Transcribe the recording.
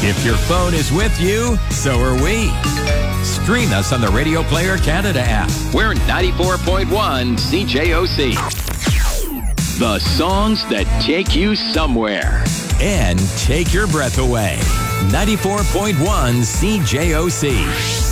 If your phone is with you, so are we. Stream us on the Radio Player Canada app. We're 94.1 CJOC. The songs that take you somewhere. And take your breath away. 94.1 CJOC.